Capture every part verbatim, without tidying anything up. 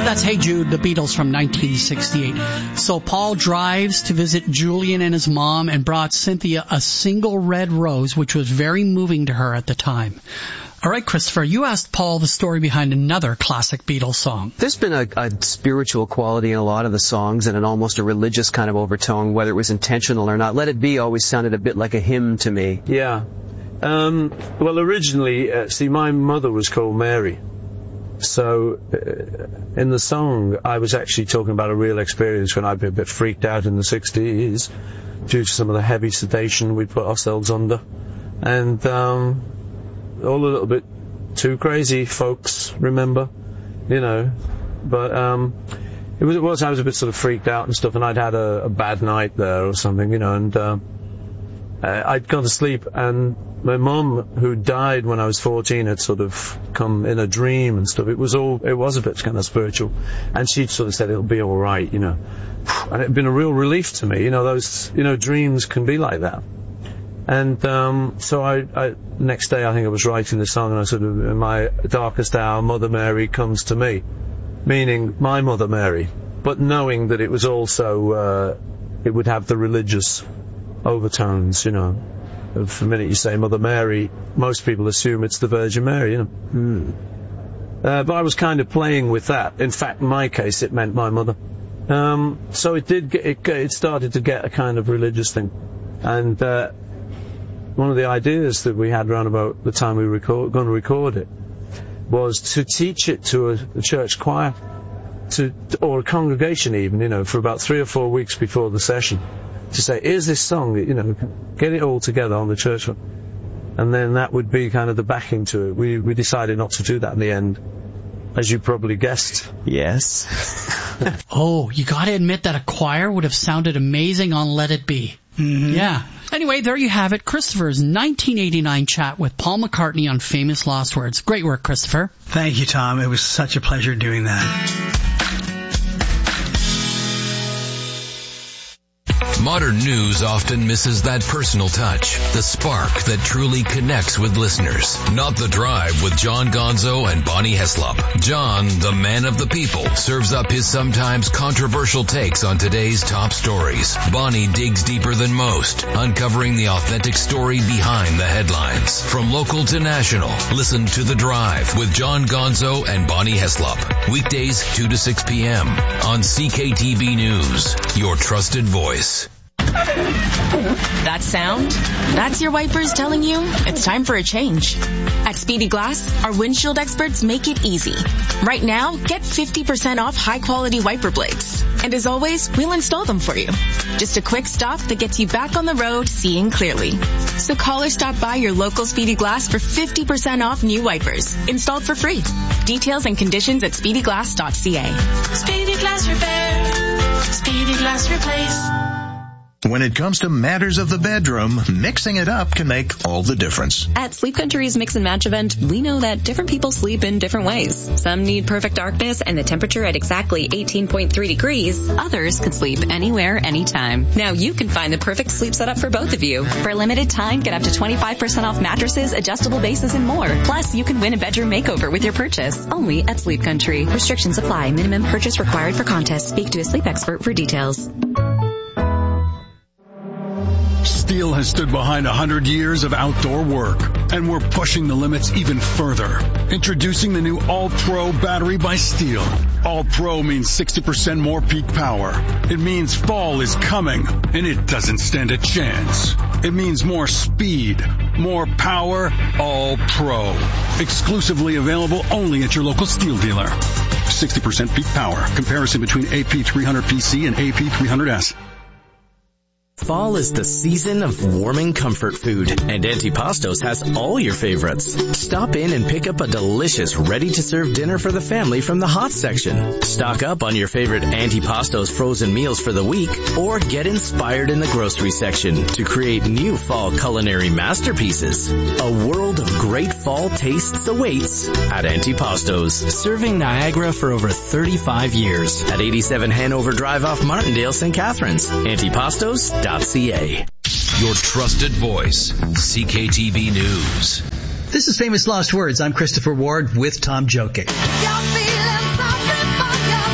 That's Hey Jude, the Beatles from nineteen sixty-eight. So Paul drives to visit Julian and his mom and brought Cynthia a single red rose, which was very moving to her at the time. All right, Christopher, you asked Paul the story behind another classic Beatles song. There's been a, a spiritual quality in a lot of the songs and an almost a religious kind of overtone, whether it was intentional or not. Let It Be always sounded a bit like a hymn to me. Yeah. Um, well, originally, uh, see, my mother was called Mary. So uh, in the song, I was actually talking about a real experience when I'd been a bit freaked out in the sixties due to some of the heavy sedation we put ourselves under. And... Um, all a little bit too crazy, folks, remember, you know, but um, it was, it was, I was a bit sort of freaked out and stuff, and I'd had a, a bad night there or something, you know, and uh, I'd gone to sleep, and my mum, who died when I was fourteen, had sort of come in a dream and stuff. It was all, it was a bit kind of spiritual, and she'd sort of said, it'll be all right, you know, and it'd been a real relief to me, you know, those, you know, dreams can be like that. And um, so I, I, next day I think I was writing the song, and I sort of, in my darkest hour, Mother Mary comes to me, meaning my Mother Mary, but knowing that it was also, uh, it would have the religious overtones, you know. The minute you say Mother Mary, most people assume it's the Virgin Mary, you know. Mm. Uh, but I was kind of playing with that. In fact, in my case, it meant my mother. Um, so it did get, it, it started to get a kind of religious thing. And, uh, one of the ideas that we had around about the time we were record, going to record it was to teach it to a, a church choir, to, or a congregation even, you know, for about three or four weeks before the session, to say, here's this song, you know, get it all together on the church. And then that would be kind of the backing to it. We, we decided not to do that in the end, as you probably guessed. Yes. Oh, you gotta admit that a choir would have sounded amazing on Let It Be. Mm-hmm. Yeah. Anyway, there you have it. Christopher's nineteen eighty-nine chat with Paul McCartney on Famous Lost Words. Great work, Christopher. Thank you, Tom. It was such a pleasure doing that. Modern news often misses that personal touch, the spark that truly connects with listeners. Not The Drive with John Gonzo and Bonnie Heslop. John, the man of the people, serves up his sometimes controversial takes on today's top stories. Bonnie digs deeper than most, uncovering the authentic story behind the headlines. From local to national, listen to The Drive with John Gonzo and Bonnie Heslop. Weekdays two to six p.m. on C K T V News, your trusted voice. That sound? That's your wipers telling you it's time for a change. At Speedy Glass, our windshield experts make it easy. Right now, get fifty percent off high-quality wiper blades. And as always, we'll install them for you. Just a quick stop that gets you back on the road seeing clearly. So call or stop by your local Speedy Glass for fifty percent off new wipers, installed for free. Details and conditions at speedy glass dot c a. Speedy Glass Repair. Speedy Glass Replace. When it comes to matters of the bedroom, mixing it up can make all the difference. At Sleep Country's Mix and Match event, we know that different people sleep in different ways. Some need perfect darkness and the temperature at exactly eighteen point three degrees. Others could sleep anywhere, anytime. Now you can find the perfect sleep setup for both of you. For a limited time, get up to twenty-five percent off mattresses, adjustable bases, and more. Plus, you can win a bedroom makeover with your purchase. Only at Sleep Country. Restrictions apply. Minimum purchase required for contest. Speak to a sleep expert for details. Steel has stood behind one hundred years of outdoor work, and we're pushing the limits even further. Introducing the new All-Pro battery by Steel. All-Pro means sixty percent more peak power. It means fall is coming, and it doesn't stand a chance. It means more speed, more power, All-Pro. Exclusively available only at your local Steel dealer. sixty percent peak power. Comparison between A P three hundred P C and A P three hundred S. Fall is the season of warming comfort food, and Antipastos has all your favorites. Stop in and pick up a delicious, ready-to-serve dinner for the family from the hot section. Stock up on your favorite Antipastos frozen meals for the week, or get inspired in the grocery section to create new fall culinary masterpieces. A world of great fall tastes awaits at Antipastos, serving Niagara for over thirty-five years at eighty-seven Hanover Drive off Martindale, Saint Catharines. Antipastos dot c a. Your trusted voice, C K T V News. This is Famous Lost Words. I'm Christopher Ward with Tom Jokic. You're feeling something for your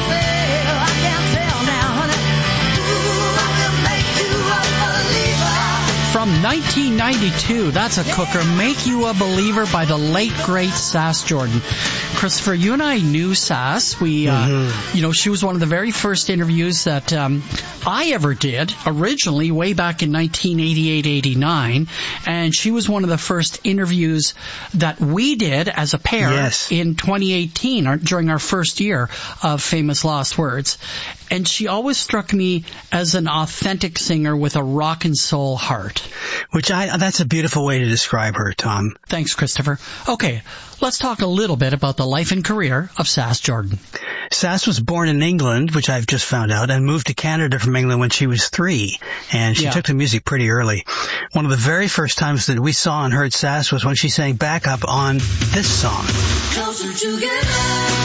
nineteen ninety-two, that's a cooker. Make You a Believer by the late, great Sass Jordan. Christopher, you and I knew Sass. We, uh, mm-hmm. you know, she was one of the very first interviews that um, I ever did, originally way back in nineteen eighty-eight eighty-nine. And she was one of the first interviews that we did as a pair yes. in twenty eighteen, or, during our first year of Famous Lost Words. And she always struck me as an authentic singer with a rock and soul heart. Which I, that's a beautiful way to describe her, Tom. Thanks, Christopher. Okay, let's talk a little bit about the life and career of Sass Jordan. Sass was born in England, which I've just found out, and moved to Canada from England when she was three. And she Yeah. took to music pretty early. One of the very first times that we saw and heard Sass was when she sang backup on this song. Closer together.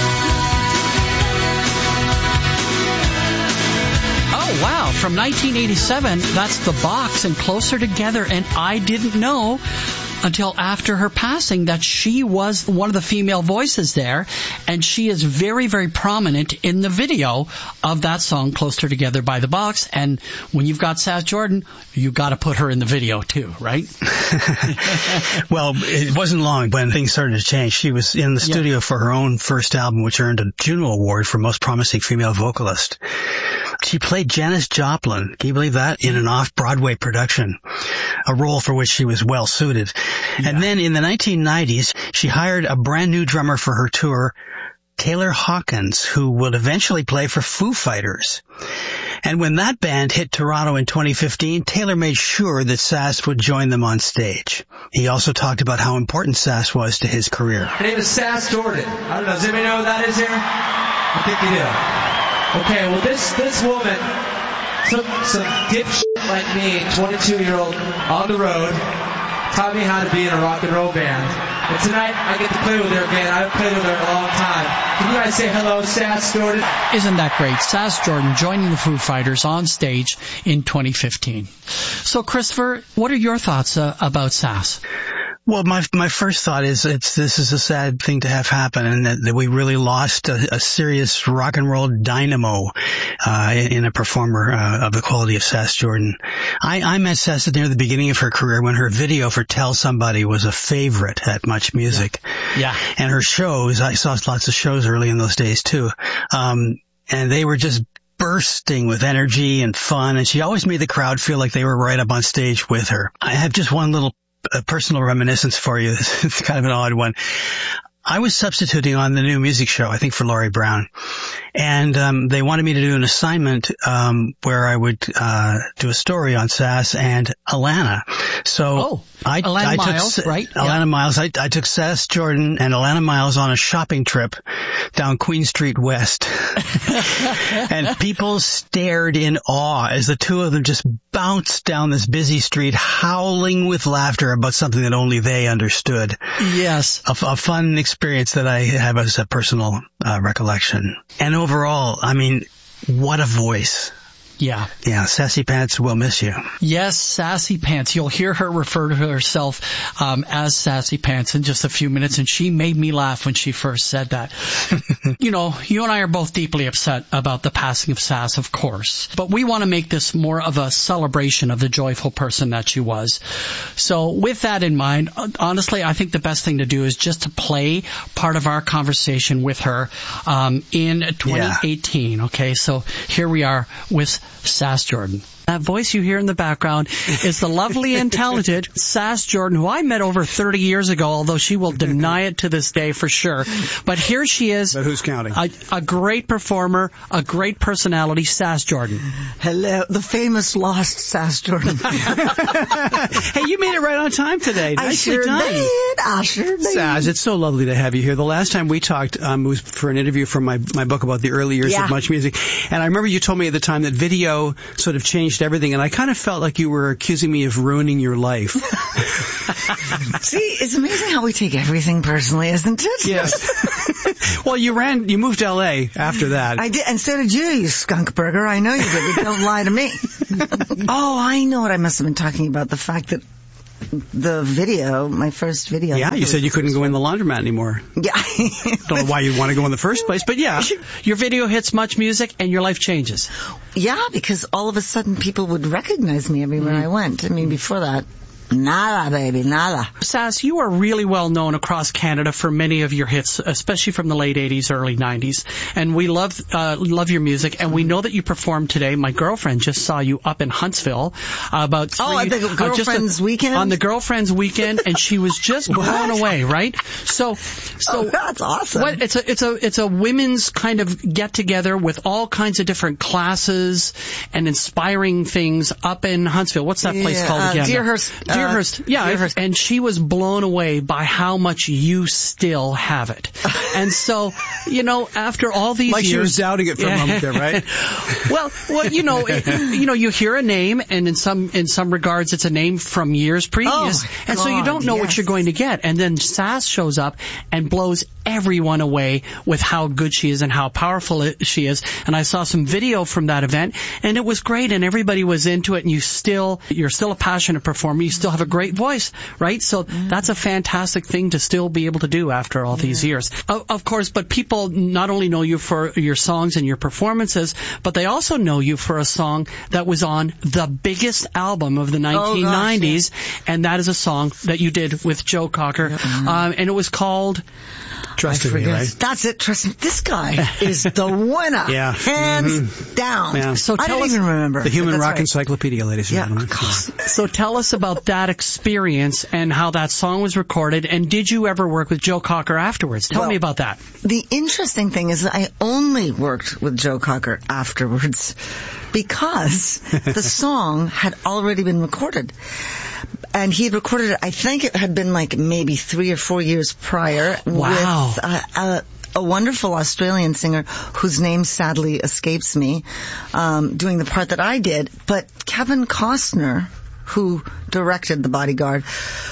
Oh, wow. From nineteen eighty-seven, that's The Box and Closer Together. And I didn't know until after her passing that she was one of the female voices there. And she is very, very prominent in the video of that song, Closer Together by The Box. And when you've got Sass Jordan, you've got to put her in the video too, right? Well, it wasn't long when things started to change. She was in the studio yeah. for her own first album, which earned a Juno Award for Most Promising Female Vocalist. She played Janis Joplin, can you believe that, in an off-Broadway production, a role for which she was well suited. Yeah. And then in the nineteen nineties, she hired a brand new drummer for her tour, Taylor Hawkins, who would eventually play for Foo Fighters. And when that band hit Toronto in twenty fifteen, Taylor made sure that Sass would join them on stage. He also talked about how important Sass was to his career. Her name is Sass Jordan. I don't know, does anybody know who that is here? I think you do. Okay, well this, this woman took some dipshit like me, twenty-two-year-old, on the road, taught me how to be in a rock and roll band. And tonight I get to play with her again. I haven't played with her in a long time. Can you guys say hello, Sass Jordan? Isn't that great? Sass Jordan joining the Foo Fighters on stage in twenty fifteen. So, Christopher, what are your thoughts uh, about Sass? Well, my my first thought is it's this is a sad thing to have happen, and that, that we really lost a, a serious rock and roll dynamo uh, in, in a performer uh, of the quality of Sass Jordan. I, I met Sass near the beginning of her career when her video for "Tell Somebody" was a favorite at Much Music. Yeah. And her shows, I saw lots of shows early in those days too, um, and they were just bursting with energy and fun, and she always made the crowd feel like they were right up on stage with her. I have just one little a personal reminiscence for you. It's kind of an odd one. I was substituting on the new music show, I think for Laurie Brown. And um they wanted me to do an assignment um where I would uh do a story on Sass and Alana. So oh, I, Alana I Miles, took right? Alana yeah. Miles. I, I took Sass Jordan and Alana Miles on a shopping trip down Queen Street West. And people stared in awe as the two of them just bounced down this busy street, howling with laughter about something that only they understood. Yes. A, a fun experience that I have as a personal uh, recollection. And overall, I mean, what a voice. Yeah. Yeah, Sassy Pants will miss you. Yes, Sassy Pants. You'll hear her refer to herself um, as Sassy Pants in just a few minutes, and she made me laugh when she first said that. You know, you and I are both deeply upset about the passing of Sass, of course, but we want to make this more of a celebration of the joyful person that she was. So with that in mind, honestly, I think the best thing to do is just to play part of our conversation with her um, in twenty eighteen. Yeah. Okay, so here we are with Sass Jordan. That voice you hear in the background is the lovely and talented Sass Jordan, who I met over thirty years ago, although she will deny it to this day for sure. But here she is. But who's counting? A, a great performer, a great personality, Sass Jordan. Hello, the famous lost Sass Jordan. Hey, you made it right on time today. I Nicely sure done. did. I sure did. Sass, it's so lovely to have you here. The last time we talked um, was for an interview from my, my book about the early years yeah. of Much Music. And I remember you told me at the time that video sort of changed everything, and I kind of felt like you were accusing me of ruining your life. See, it's amazing how we take everything personally, isn't it? Yes. Well, you ran, you moved to L A after that. I did, and so did you, you skunk burger. I know you did. Don't lie to me. Oh, I know what I must have been talking about. The fact that the video, my first video. Yeah, you said you couldn't go in the laundromat anymore. Yeah. Don't know why you'd want to go in the first place, but yeah. Your video hits Much Music and your life changes. Yeah, because all of a sudden people would recognize me everywhere mm. I went. I mean, before that, Nada, baby, nada. Sass, you are really well known across Canada for many of your hits, especially from the late eighties, early nineties. And we love uh, love your music, and we know that you performed today. My girlfriend just saw you up in Huntsville uh, about three, oh, at the uh, girlfriend's just a, weekend? on the girlfriend's weekend, and she was just blown away, right? So, so oh, that's awesome. What, it's a it's a it's a women's kind of get together with all kinds of different classes and inspiring things up in Huntsville. What's that place yeah, called uh, again? Deerhurst. Uh, Deerhurst, yeah, Deerhurst. And she was blown away by how much you still have it. And so, you know, after all these like years, she was doubting it for a moment there, right? well, well, you know, it, you know, you hear a name, and in some in some regards, it's a name from years previous, oh, and so you don't know yes. what you're going to get. And then Sass shows up and blows everyone away with how good she is and how powerful it, she is. And I saw some video from that event, and it was great, and everybody was into it. And you still, you're still a passionate performer. You still have a great voice, right? So mm. that's a fantastic thing to still be able to do after all yeah. these years. Of, of course, but people not only know you for your songs and your performances, but they also know you for a song that was on the biggest album of the nineteen nineties, oh, gosh, yeah. and that is a song that you did with Joe Cocker, yeah. mm-hmm. um, and it was called Trust Me, right? That's it. Trust me. This guy is the winner. yeah. Hands mm-hmm. down. Yeah. So I tell don't us, even remember. The Human Rock right. Encyclopedia, ladies and yeah. gentlemen. So tell us about that experience and how that song was recorded, and did you ever work with Joe Cocker afterwards? Tell well, me about that. The interesting thing is that I only worked with Joe Cocker afterwards because the song had already been recorded. And he had recorded it, I think it had been like maybe three or four years prior wow. with a, a, a wonderful Australian singer whose name sadly escapes me, um, doing the part that I did. But Kevin Costner, who directed The Bodyguard,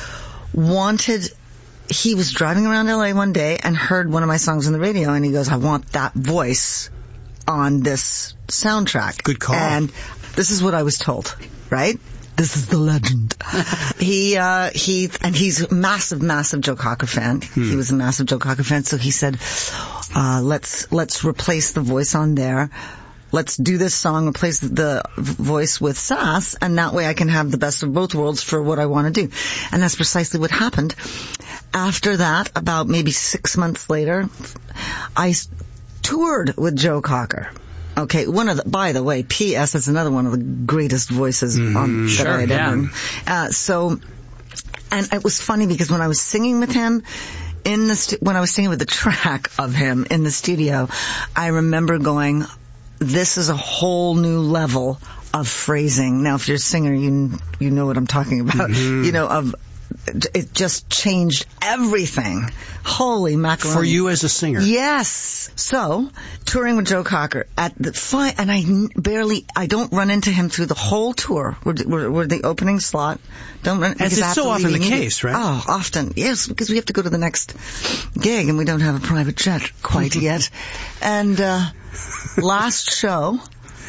wanted... He was driving around L A one day and heard one of my songs on the radio, and he goes, I want that voice on this soundtrack. Good call. And this is what I was told, right? This is the legend. he, uh, he, and he's a massive, massive Joe Cocker fan. Hmm. He was a massive Joe Cocker fan, so he said, uh, let's, let's replace the voice on there. Let's do this song, replace the voice with Sass, and that way I can have the best of both worlds for what I want to do. And that's precisely what happened. After that, about maybe six months later, I toured with Joe Cocker. Okay, one of the, by the way, P S is another one of the greatest voices mm, on, that sure, I had yeah. ever. Uh, so, and it was funny because when I was singing with him, in the stu- when I was singing with the track of him in the studio, I remember going, this is a whole new level of phrasing. Now, if you're a singer, you you know what I'm talking about. Mm-hmm. You know, of it just changed everything. Holy macaroni. For you as a singer. Yes. So, touring with Joe Cocker at the fi- and I barely, I don't run into him through the whole tour. We're, we're, we're the opening slot. Don't run. As it's so often the case, right? Oh, often. Yes, because we have to go to the next gig and we don't have a private jet quite yet. And, uh, last show,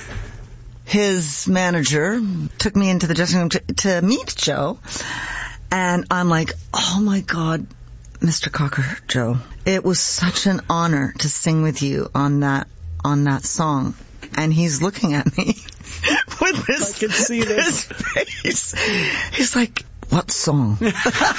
his manager took me into the dressing room to, to meet Joe. And I'm like, oh my God, Mister Cocker, Joe, it was such an honor to sing with you on that, on that song. And he's looking at me with this, I can see this. this face. He's like, what song? I'm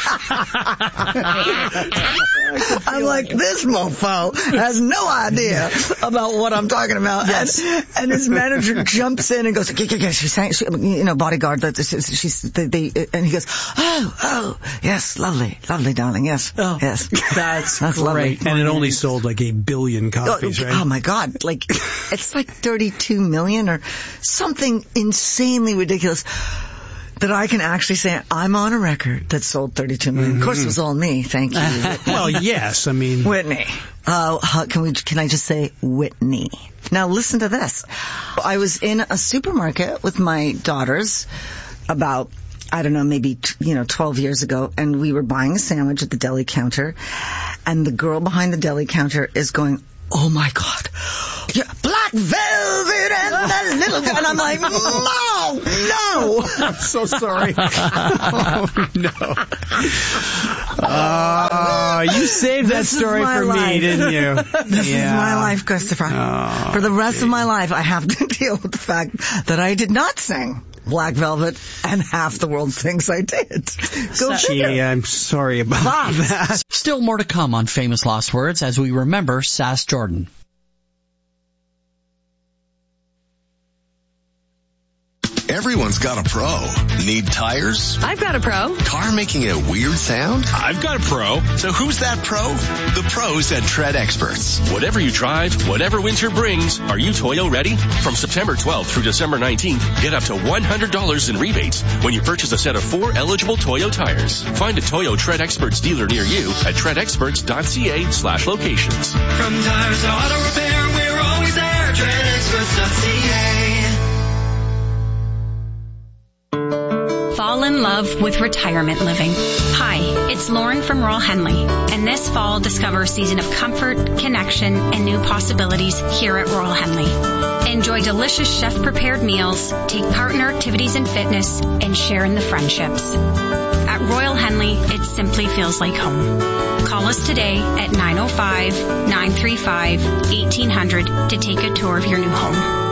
like, this mofo has no idea about what I'm talking about. Yes. And, and his manager jumps in and goes, yeah, yeah, yeah, she's saying, she, you know, Bodyguard, she's, she's, they, they, and he goes, oh, oh, yes, lovely, lovely, darling, yes, oh, yes. That's, that's great. lovely. And it only sold like a billion copies, oh, right? Oh my God, like, it's like thirty-two million or something insanely ridiculous. That I can actually say I'm on a record that sold thirty-two million. Mm-hmm. Of course, it was all me. Thank you. Well, yes. I mean, Whitney. Uh, how, can we? Can I just say Whitney? Now listen to this. I was in a supermarket with my daughters about, I don't know, maybe you know, twelve years ago, and we were buying a sandwich at the deli counter, and the girl behind the deli counter is going, oh my God, yeah, black velvet and the little girl. And I'm like, no, no. I'm so sorry. Oh, no. Uh, you saved that this story for life. me, didn't you? This yeah. is my life, Christopher. Oh, for the rest geez. of my life, I have to deal with the fact that I did not sing Black Velvet, and half the world thinks I did. Go figure. Gee, I'm sorry about that. Still more to come on Famous Lost Words as we remember Sass Jordan. Everyone's got a pro. Need tires? I've got a pro. Car making a weird sound? I've got a pro. So who's that pro? The pros at Tread Experts. Whatever you drive, whatever winter brings, are you Toyo ready? From September twelfth through December nineteenth, get up to one hundred dollars in rebates when you purchase a set of four eligible Toyo tires. Find a Toyo Tread Experts dealer near you at treadexperts.ca slash locations. From tires to auto repair, we're always there. tread experts dot c a. Fall in love with retirement living. Hi, it's Lauren from Royal Henley, and this fall discover a season of comfort, connection, and new possibilities here at Royal Henley. Enjoy delicious chef-prepared meals, take part in our activities and fitness, and share in the friendships. At Royal Henley, it simply feels like home. Call us today at nine oh five, nine three five, eighteen hundred to take a tour of your new home.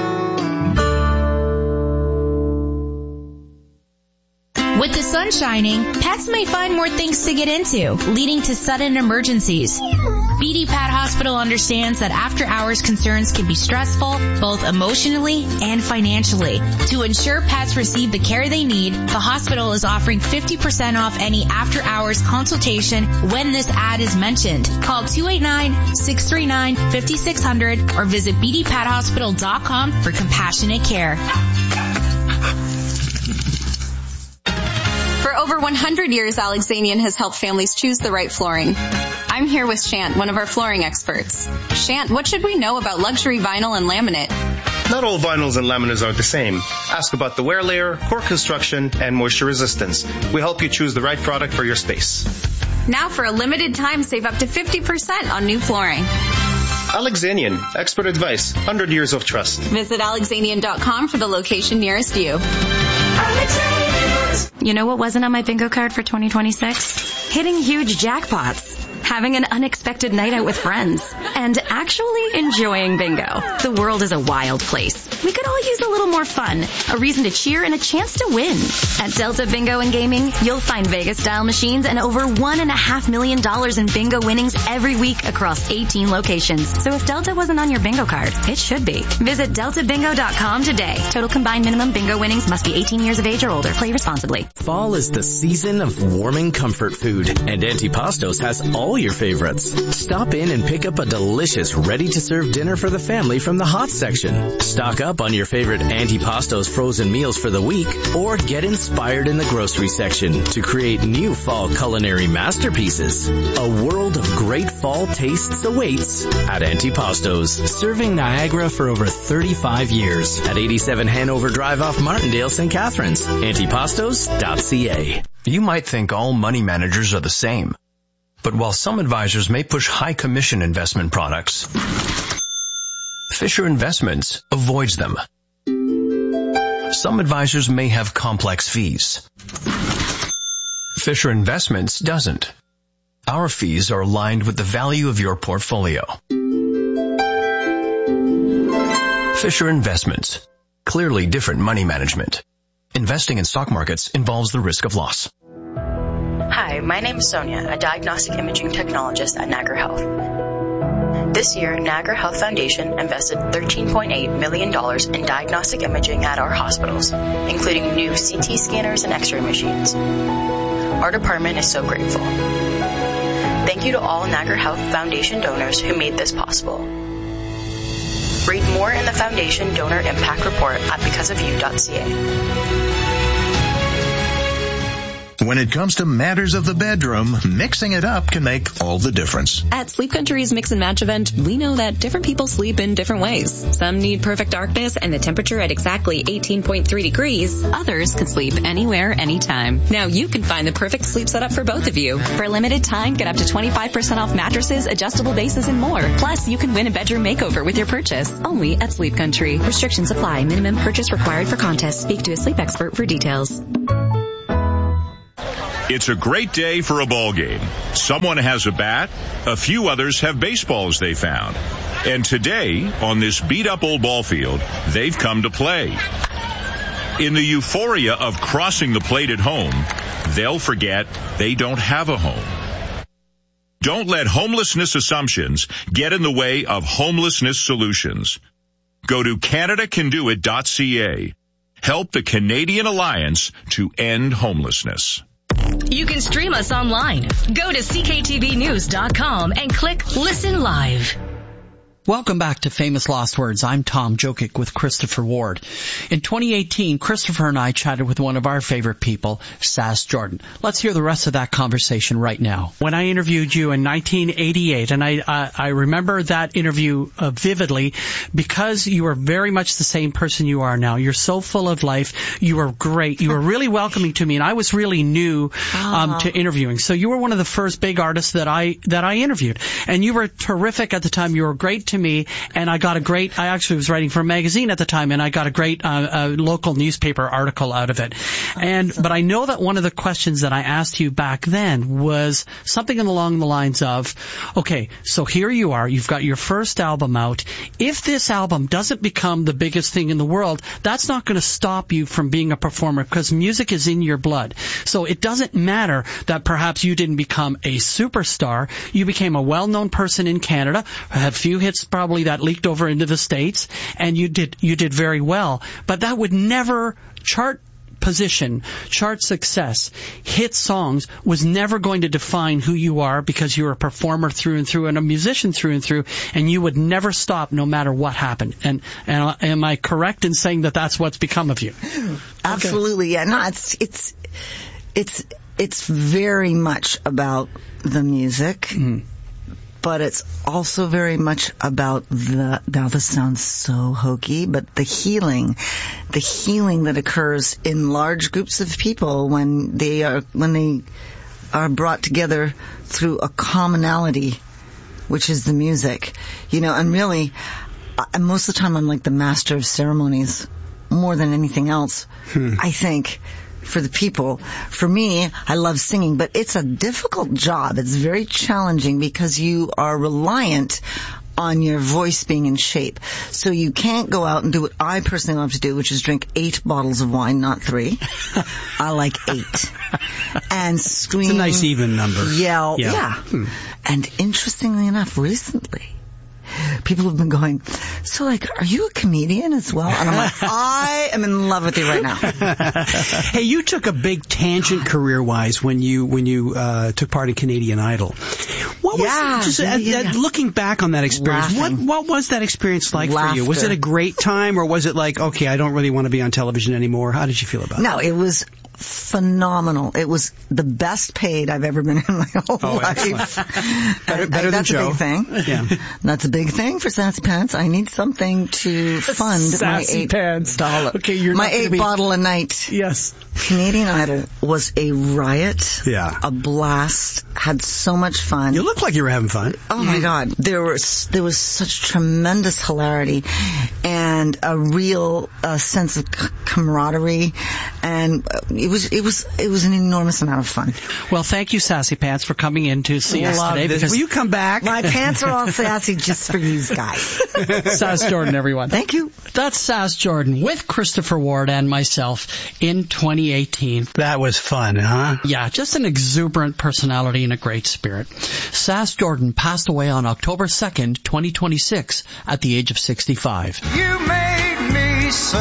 With the sun shining, pets may find more things to get into, leading to sudden emergencies. B D Pet Hospital understands that after-hours concerns can be stressful, both emotionally and financially. To ensure pets receive the care they need, the hospital is offering fifty percent off any after-hours consultation when this ad is mentioned. Call two eight nine, six three nine, five six zero zero or visit b d pet hospital dot com for compassionate care. For over one hundred years, Alexanian has helped families choose the right flooring. I'm here with Shant, one of our flooring experts. Shant, what should we know about luxury vinyl and laminate? Not all vinyls and laminates are the same. Ask about the wear layer, core construction, and moisture resistance. We help you choose the right product for your space. Now for a limited time, save up to fifty percent on new flooring. Alexanian, expert advice, one hundred years of trust. Visit alexanian dot com for the location nearest you. You know what wasn't on my bingo card for twenty twenty-six? Hitting huge jackpots, having an unexpected night out with friends, and actually enjoying bingo. The world is a wild place. We could all use a little more fun, a reason to cheer, and a chance to win. At Delta Bingo and Gaming, you'll find Vegas-style machines and over one and a half million dollars in bingo winnings every week across eighteen locations. So if Delta wasn't on your bingo card, it should be. Visit delta bingo dot com today. Total combined minimum bingo winnings must be eighteen years of age or older. Play responsibly. Fall is the season of warming comfort food, and Antipastos has all your favorites. Stop in and pick up a delicious, ready-to-serve dinner for the family from the hot section. Stock up on your favorite Antipastos frozen meals for the week, or get inspired in the grocery section to create new fall culinary masterpieces. A world of great fall tastes awaits at Antipastos, serving Niagara for over thirty-five years at eighty-seven Hanover Drive off Martindale, Saint Catharines. Antipastos dot c a. You might think all money managers are the same. But while some advisors may push high commission investment products, Fisher Investments avoids them. Some advisors may have complex fees. Fisher Investments doesn't. Our fees are aligned with the value of your portfolio. Fisher Investments. Clearly different money management. Investing in stock markets involves the risk of loss. Hi, my name is Sonia, a diagnostic imaging technologist at Niagara Health. This year, Niagara Health Foundation invested thirteen point eight million dollars in diagnostic imaging at our hospitals, including new C T scanners and X-ray machines. Our department is so grateful. Thank you to all Niagara Health Foundation donors who made this possible. Read more in the Foundation Donor Impact Report at because of you dot c a. When it comes to matters of the bedroom, mixing it up can make all the difference. At Sleep Country's Mix and Match event, we know that different people sleep in different ways. Some need perfect darkness and the temperature at exactly eighteen point three degrees. Others can sleep anywhere, anytime. Now you can find the perfect sleep setup for both of you. For a limited time, get up to twenty-five percent off mattresses, adjustable bases, and more. Plus, you can win a bedroom makeover with your purchase. Only at Sleep Country. Restrictions apply. Minimum purchase required for contest. Speak to a sleep expert for details. It's a great day for a ball game. Someone has a bat, a few others have baseballs they found. And today, on this beat-up old ball field, they've come to play. In the euphoria of crossing the plate at home, they'll forget they don't have a home. Don't let homelessness assumptions get in the way of homelessness solutions. Go to Canada Can Do It dot C A. Help the Canadian Alliance to end homelessness. You can stream us online. Go to C K T V news dot com and click Listen Live. Welcome back to Famous Lost Words. I'm Tom Jokic with Christopher Ward. In twenty eighteen, Christopher and I chatted with one of our favorite people, Sass Jordan. Let's hear the rest of that conversation right now. When I interviewed you in nineteen eighty-eight, and I uh, I remember that interview uh, vividly because you were very much the same person you are now. You're so full of life. You were great. You were really welcoming to me, and I was really new um, to interviewing. So you were one of the first big artists that I that I interviewed, and you were terrific at the time. You were great to me, and I got a great, I actually was writing for a magazine at the time, and I got a great uh, uh, local newspaper article out of it. And but I know that one of the questions that I asked you back then was something along the lines of, okay, so here you are, you've got your first album out. If this album doesn't become the biggest thing in the world, that's not going to stop you from being a performer, because music is in your blood. So it doesn't matter that perhaps you didn't become a superstar. You became a well-known person in Canada, had few hits probably that leaked over into the States, and you did you did very well. But that would never chart position, chart success, hit songs was never going to define who you are, because you're a performer through and through and a musician through and through, and you would never stop no matter what happened. And, and am I correct in saying that that's what's become of you? Absolutely, okay. Yeah. No, it's it's it's it's very much about the music. Mm. But it's also very much about the, now this sounds so hokey, but the healing, the healing that occurs in large groups of people when they are, when they are brought together through a commonality, which is the music. You know, and really, I, most of the time I'm like the master of ceremonies more than anything else, hmm. I think. For the people. For me, I love singing, but it's a difficult job. It's very challenging because you are reliant on your voice being in shape. So you can't go out and do what I personally love to do, which is drink eight bottles of wine, not three. I like eight. And scream. It's a nice even number. Yell. Yeah. yeah. Hmm. And interestingly enough, recently, people have been going, so like, are you a comedian as well? And I'm like, I am in love with you right now. Hey, you took a big tangent career-wise when you when you uh, took part in Canadian Idol. What was yeah, just, yeah, uh, yeah, yeah. Looking back on that experience, what what was that experience like Laughter. for you? Was it a great time, or was it like, okay, I don't really want to be on television anymore? How did you feel about it? No, it was phenomenal. It was the best paid I've ever been in my whole oh, life. better better and, than Joe. That's a big thing. Yeah. That's a big thing for Sassy Pants. I need something to fund Sassy my eight Pants. dollar, okay, you're my not eight be... bottle a night. Yes. Canadian Idol was a riot. Yeah. A blast. Had so much fun. You looked like you were having fun. Oh mm-hmm. my God. There was, there was such tremendous hilarity and a real uh, sense of c- camaraderie. And it was, it was, it was an enormous amount of fun. Well, thank you, Sassy Pants, for coming in to see us today. This. Will you come back? My pants are all sassy just for you guys. Sass Jordan, everyone. Thank you. That's Sass Jordan with Christopher Ward and myself in twenty eighteen. That was fun, huh? Yeah, just an exuberant personality and a great spirit. Sass Jordan passed away on October second, twenty twenty-six at the age of sixty-five. You made me so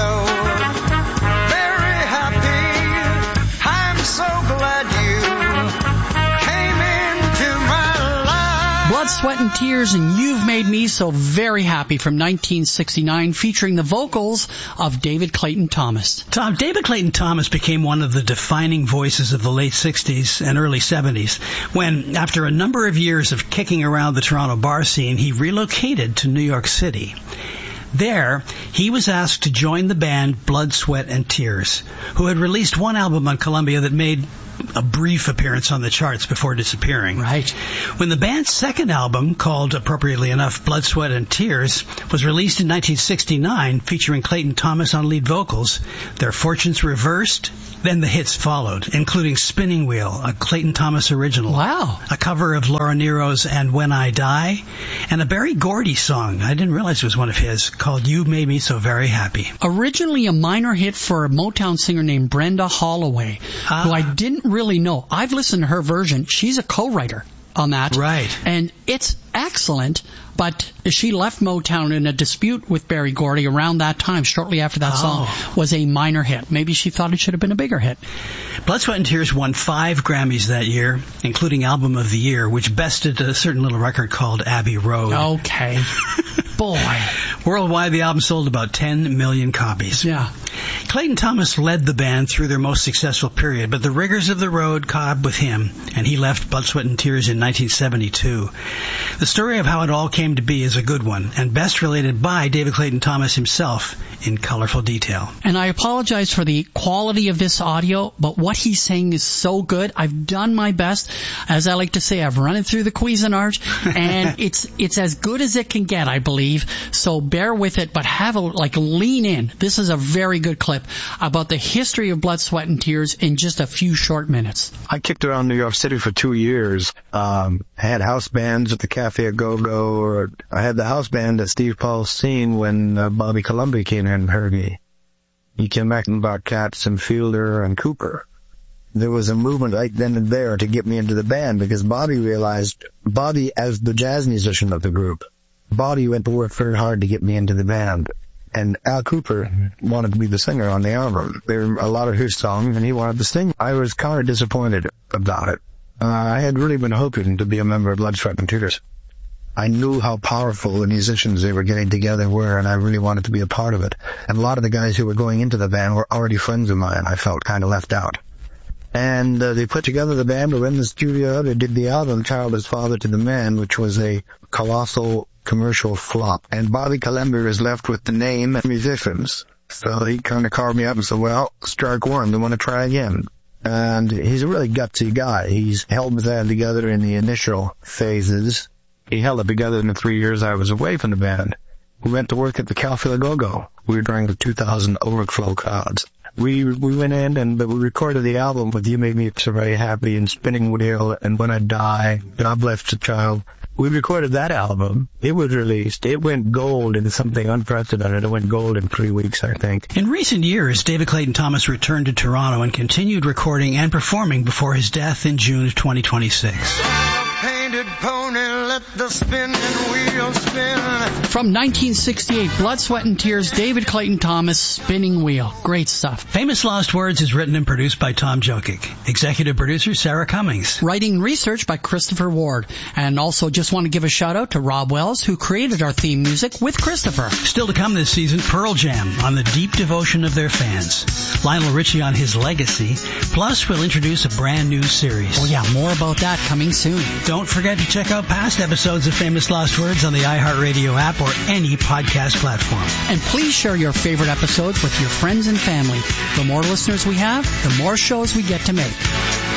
very happy. I'm so glad you came into my life. Blood, Sweat and Tears and You've Made Me So Very Happy from nineteen sixty-nine, featuring the vocals of David Clayton Thomas. Tom, David Clayton Thomas became one of the defining voices of the late sixties and early seventies when, after a number of years of kicking around the Toronto bar scene, he relocated to New York City. There, he was asked to join the band Blood, Sweat and Tears, who had released one album on Columbia that made a brief appearance on the charts before disappearing. Right. When the band's second album, called appropriately enough Blood, Sweat and Tears, was released in nineteen sixty-nine, featuring Clayton Thomas on lead vocals, their fortunes reversed. Then the hits followed, including Spinning Wheel, a Clayton Thomas original. Wow. A cover of Laura Nero's And When I Die, and a Berry Gordy song, I didn't realize it was one of his, called You Made Me So Very Happy. Originally a minor hit for a Motown singer named Brenda Holloway, ah. who I didn't really know. I've listened to her version. She's a co-writer on that. Right. And it's excellent, but she left Motown in a dispute with Berry Gordy around that time, shortly after that oh. song was a minor hit. Maybe she thought it should have been a bigger hit. Blood, Sweat and Tears won five Grammys that year, including Album of the Year, which bested a certain little record called Abbey Road. Okay. Boy. Worldwide, the album sold about ten million copies. Yeah. Clayton Thomas led the band through their most successful period, but the rigors of the road caught up with him, and he left Blood, Sweat and Tears in nineteen seventy-two. The story of how it all came to be is a good one, and best related by David Clayton Thomas himself in colorful detail. And I apologize for the quality of this audio, but what he's saying is so good. I've done my best. As I like to say, I've run it through the Cuisinart, and it's it's as good as it can get, I believe. So bear with it, but have a, like, lean in. This is a very good clip about the history of Blood, Sweat and Tears in just a few short minutes. I kicked around New York City for two years. Um, I had house bands at the Cafe A Go-Go, or I had the house band at Steve Paul's scene when uh, Bobby Columbia came in and heard me. He came back about Katz and Fielder and Cooper. There was a movement right then and there to get me into the band because Bobby realized, Bobby as the jazz musician of the group, Bobby went to work very hard to get me into the band. And Al Cooper wanted to be the singer on the album. There were a lot of his songs, and he wanted to sing. I was kind of disappointed about it. Uh, I had really been hoping to be a member of Blood, Sweat and Tears. I knew how powerful the musicians they were getting together were, and I really wanted to be a part of it. And a lot of the guys who were going into the band were already friends of mine. I felt kind of left out. And uh, they put together the band, they were in the studio, they did the album Child as Father to the Man, which was a colossal commercial flop. And Bobby Columbia is left with the name and musicians. So he kind of called me up and said, well, strike one, they want to try again. And he's a really gutsy guy. He's held the band together in the initial phases. He held it together in the three years I was away from the band. We went to work at the Cafe A Go-Go. We were during the two thousand overflow crowds. We we went in and we recorded the album with You Made Me So Very Happy and Spinning Wheel and When I Die, God Bless the Child. We recorded that album. It was released. It went gold in something unprecedented. It went gold in three weeks, I think. In recent years, David Clayton Thomas returned to Toronto and continued recording and performing before his death in June of twenty twenty-six. Painted pony, let the spinning wheel spin. From nineteen sixty-eight, Blood, Sweat and Tears, David Clayton Thomas, Spinning Wheel. Great stuff. Famous Lost Words is written and produced by Tom Jokic. Executive producer Sarah Cummings. Writing and research by Christopher Ward. And also just want to give a shout out to Rob Wells, who created our theme music with Christopher. Still to come this season, Pearl Jam on the deep devotion of their fans. Lionel Richie on his legacy. Plus, we'll introduce a brand new series. Oh yeah, more about that coming soon. Don't forget to check out past episodes of Famous Lost Words on the iHeartRadio app or any podcast platform. And please share your favorite episodes with your friends and family. The more listeners we have, the more shows we get to make.